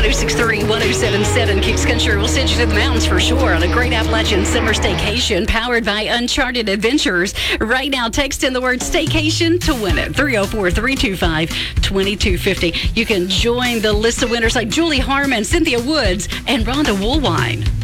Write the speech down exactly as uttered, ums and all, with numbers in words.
oh six three, one oh seven seven. Kicks Country will send you to the mountains for sure on a great Appalachian summer staycation powered by Uncharted Adventures. Right now, text in the word staycation to win it. three oh four, three two five, two two five oh. You can join the list of winners like Julie Harmon, Cynthia Woods, and Rhonda Woolwine.